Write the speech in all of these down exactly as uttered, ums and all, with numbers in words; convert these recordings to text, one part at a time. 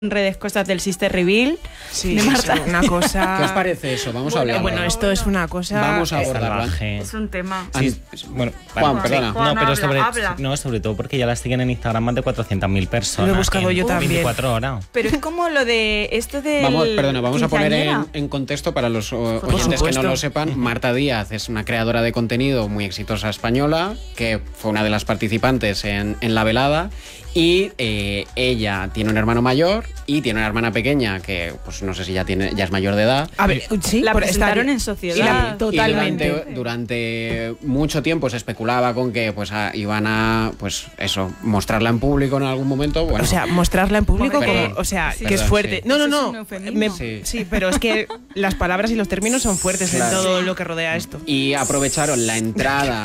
redes cosas del Sister Reveal sí, de Marta. Es una cosa... ¿Qué os parece eso? Vamos bueno, a hablar. Bueno, esto es una cosa... Vamos a abordarlo. Es un tema. Sí, bueno, Juan, vale. perdona. Juan, no, pero habla, sobre, habla. no, sobre todo porque ya las siguen en Instagram más de cuatrocientas mil personas. Lo he buscado en yo también. veinticuatro horas. Pero es como lo de esto de. Vamos, perdona, vamos a poner en, quinceañera. en contexto para los o, Por oyentes que supuesto. no lo sepan. Marta Díaz es una creadora de contenido muy exitosa española, que fue una de las participantes en, en la velada. Y eh, ella tiene un hermano mayor y tiene una hermana pequeña que, pues no sé si ya tiene ya es mayor de edad. A ver, sí, La por presentaron estar- en Sociedad. Y la- Y totalmente. durante, durante mucho tiempo se especulaba con que pues a- iban a pues eso mostrarla en público en algún momento. Bueno, O sea, mostrarla en público, Perdón. como, o sea, Sí. que es Perdón, fuerte. sí. No, no, Eso es no. un eufemismo. Me- Sí. sí, pero es que las palabras y los términos son fuertes Claro. en todo lo que rodea esto. y aprovecharon la entrada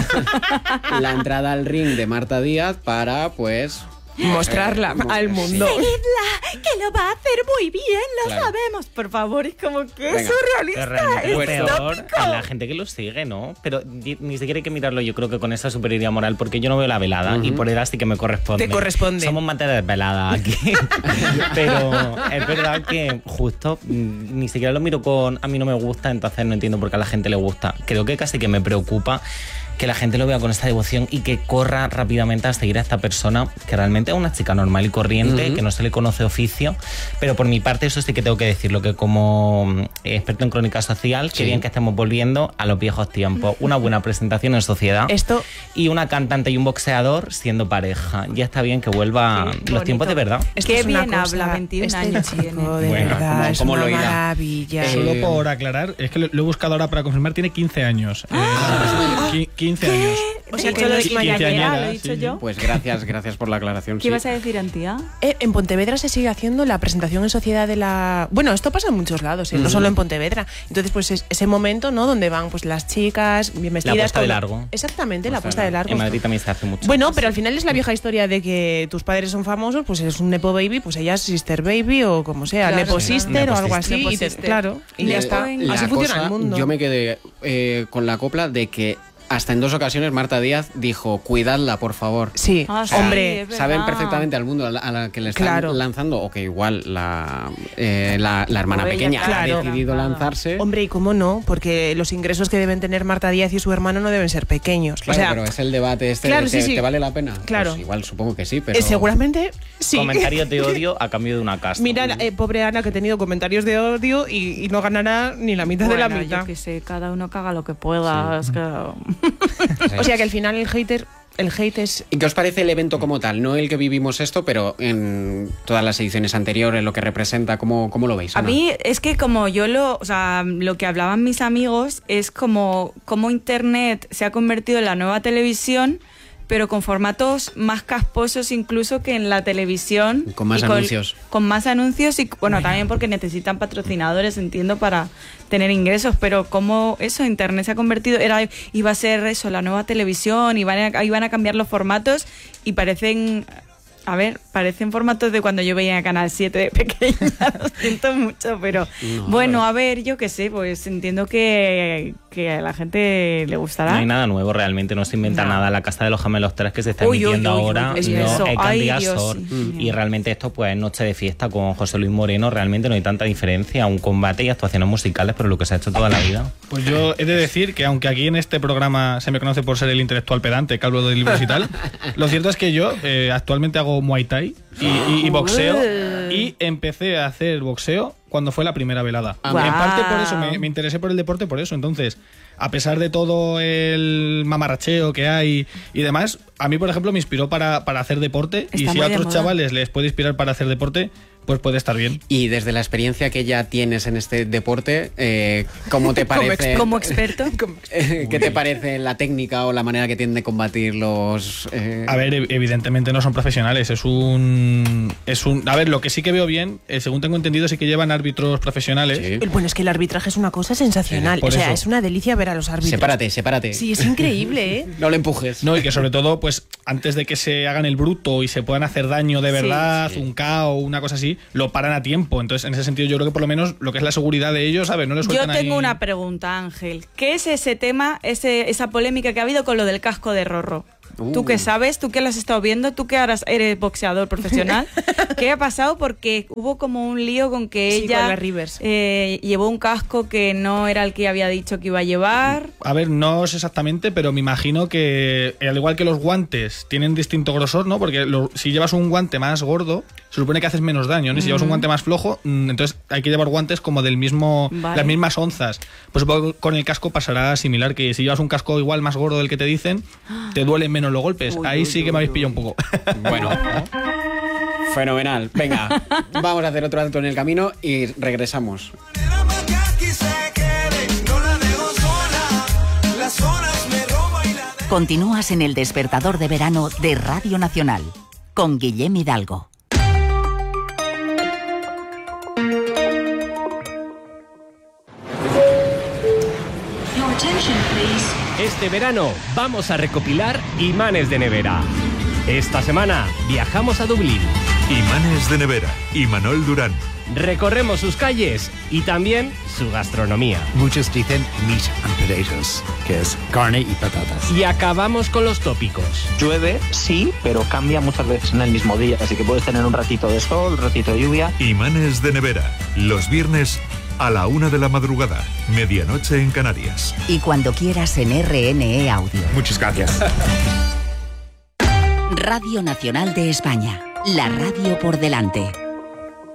la entrada al ring de Marta Díaz para pues Mostrarla mo- al mundo. Seguidla, que lo va a hacer muy bien, lo Claro. sabemos. Por favor, es como que Venga. es Pero surrealista. realmente lo Es peor tópico. a la gente que lo sigue, ¿no? Pero ni, ni siquiera hay que mirarlo, yo creo que con esa superioridad moral, porque yo no veo la velada y por edad sí que me corresponde. Te corresponde. Somos materia de velada aquí. Pero es verdad que justo mm, ni siquiera lo miro con a mí no me gusta, entonces no entiendo por qué a la gente le gusta. Creo que casi que me preocupa que la gente lo vea con esta devoción y que corra rápidamente a seguir a esta persona, que realmente es una chica normal y corriente, Ujú. que no se le conoce oficio, pero por mi parte eso sí que tengo que decirlo, que como mm, experto en crónica social, Sí. qué bien que estemos volviendo a los viejos tiempos. Una buena presentación en sociedad Esto, y una cantante y un boxeador siendo pareja. Ya está bien que vuelva Sí, los bonito. tiempos de verdad. esto Qué es una bien cosa- habla, veintiún este años chico, tiene. de Bueno, verdad, ¿cómo- es cómo una lo irá? maravilla. Eh, Solo por aclarar, es que lo, lo he buscado ahora para confirmar, tiene quince años. Eh, qui- quince años. O sea, He que dicho no lo es de mañanera, quinceañera, lo he sí, dicho sí. yo. pues gracias gracias por la aclaración. ¿Qué sí. ibas a decir, Antía? Eh, en Pontevedra se sigue haciendo la presentación en sociedad de la... Bueno, esto pasa en muchos lados, ¿eh? No solo en Pontevedra. Entonces, pues es ese momento, ¿no? Donde van pues las chicas bien vestidas. puesta de con- largo. Exactamente, la Puesta puesta de de largo. En Madrid también se hace mucho. Bueno, pero al final es la vieja historia de que tus padres son famosos, pues eres un Nepo Baby, pues ella es Sister Baby o como sea, Claro, Nepo sí. Sister Nepo o algo Sister. así. Nepo y te- Sister. claro, y Le- ya está. la Así funciona cosa, el mundo. Yo me quedé eh, con la copla de que hasta en dos ocasiones Marta Díaz dijo, cuidadla, por favor. Sí, Ah, O sea, sí, hombre, es verdad. saben perfectamente al mundo a la, a la que le están Claro. lanzando, o que igual la, eh, la, la hermana O ella, pequeña claro. ha decidido lanzarse. hombre, ¿y cómo no? Porque los ingresos que deben tener Marta Díaz y su hermano no deben ser pequeños. Claro, o sea, pero es el debate este, claro, de sí, que sí. ¿te vale la pena? Claro. Pues igual supongo que sí, pero... eh, seguramente sí. Comentarios de odio a cambio de una casa. Mira, eh, pobre Ana, que ha tenido comentarios de odio y, y no ganará ni la mitad de la Bueno, mitad. yo que sé, cada uno caga lo que pueda. Es que... O sea que al final el hater, el hate es... ¿Y qué os parece el evento como tal? No el que vivimos esto, pero en todas las ediciones anteriores, lo que representa, ¿cómo, cómo lo veis? A Ana? mí es que como yo lo, o sea, lo que hablaban mis amigos es como cómo Internet se ha convertido en la nueva televisión, pero con formatos más casposos incluso que en la televisión. Con más y anuncios. Con más anuncios y, bueno, también porque necesitan patrocinadores, entiendo, para tener ingresos, pero como eso, Internet se ha convertido, era iba a ser eso, la nueva televisión, iban a, iban a cambiar los formatos y parecen... A ver, parecen formatos de cuando yo veía Canal siete de pequeña, lo siento mucho, pero No, bueno, pero- a ver, yo qué sé, pues entiendo que, que a la gente le gustará. No hay nada nuevo realmente, no se inventa No. nada. La Casa de los Gemelos tres que se está Uy, uy, emitiendo uy, uy, ahora es no eso. es Ay, Candía Dios, Sor. sí. Y realmente esto pues es noche de fiesta con José Luis Moreno. Realmente no hay tanta diferencia. Un combate y actuaciones musicales, pero lo que se ha hecho toda la vida. Pues yo he de decir que aunque aquí en este programa se me conoce por ser el intelectual pedante, que hablo de libros y tal, lo cierto es que yo eh, actualmente hago Muay Thai y, y- y boxeo, y empecé a hacer boxeo cuando fue la primera velada. Ah, En guau. parte por eso, me, me interesé por el deporte por eso. Entonces, a pesar de todo el mamarracheo que hay y demás, a mí, por ejemplo, me inspiró para, para hacer deporte, y Está si muy a de otros moda. chavales les puede inspirar para hacer deporte, pues puede estar bien. Y desde la experiencia que ya tienes en este deporte, eh, ¿cómo te Como parece? Como experto. eh, ¿Qué te parece la técnica o la manera que tienen de combatir los...? eh, A ver, ev- evidentemente no son profesionales, es un... es un A ver, lo que sí que veo bien, eh, según tengo entendido, sí que llevan árbitros profesionales. sí. Bueno, es que el arbitraje es una cosa sensacional. Por o sea, eso. es una delicia ver a los árbitros. Sepárate, sepárate. Sí, es increíble, ¿eh? No le empujes. No, y que sobre todo, pues, antes de que se hagan el bruto y se puedan hacer daño de Sí. verdad, Sí. un K o una cosa así, lo paran a tiempo. Entonces, en ese sentido, yo creo que por lo menos lo que es la seguridad de ellos, ¿sabes? No les Yo sueltan tengo ahí- una pregunta, Ángel. ¿Qué es ese tema, ese, esa polémica que ha habido con lo del casco de Rorro? Uh. Tú que sabes, tú que lo has estado viendo, tú que ahora eres boxeador profesional, ¿qué ha pasado? Porque hubo como un lío con que Sí, ella con la Rivers. eh, llevó un casco que no era el que había dicho que iba a llevar. A ver, no sé exactamente, pero me imagino que, al igual que los guantes tienen distinto grosor, ¿no? Porque lo- si llevas un guante más gordo, se supone que haces menos daño, ¿no? Y si llevas un guante más flojo, mm, entonces hay que llevar guantes como del mismo, Vale. las mismas onzas. Pues supongo que con el casco pasará similar, que si llevas un casco igual más gordo del que te dicen, te duelen menos los golpes. Uy, Ahí uy, sí que uy, me habéis uy. pillado un poco. Bueno, fenomenal. Venga, vamos a hacer otro alto en el camino y regresamos. Continúas en el despertador de verano de Radio Nacional con Guillem Hidalgo. Este verano vamos a recopilar imanes de nevera. Esta semana viajamos a Dublín. Imanes de nevera, Imanol Durán. Recorremos sus calles y también su gastronomía. Muchos dicen meat and potatoes, que es carne y patatas. Y acabamos con los tópicos. Llueve, sí, pero cambia muchas veces en el mismo día, así que puedes tener un ratito de sol, un ratito de lluvia. Imanes de nevera, los viernes a la una de la madrugada, medianoche en Canarias. Y cuando quieras en R N E Audio. Muchas gracias. Radio Nacional de España. La radio por delante.